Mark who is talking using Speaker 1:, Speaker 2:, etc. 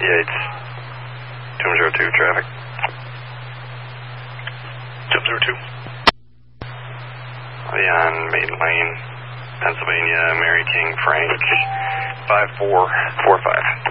Speaker 1: Yates. 202 traffic.
Speaker 2: 202.
Speaker 1: On Maiden Lane, Pennsylvania, Mary King Frank, 5445.